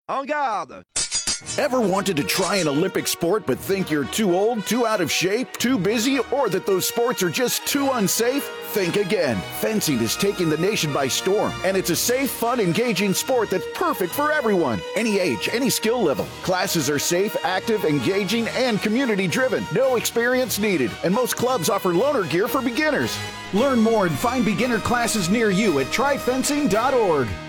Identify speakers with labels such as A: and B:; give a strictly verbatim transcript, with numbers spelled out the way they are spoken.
A: En garde!
B: Ever wanted to try an Olympic sport but think you're too old, too out of shape, too busy, or that those sports are just too unsafe? Think again. Fencing is taking the nation by storm, and it's a safe, fun, engaging sport that's perfect for everyone. Any age, any skill level. Classes are safe, active, engaging, and community-driven. No experience needed, and most clubs offer loaner gear for beginners. Learn more and find beginner classes near you at try fencing dot org.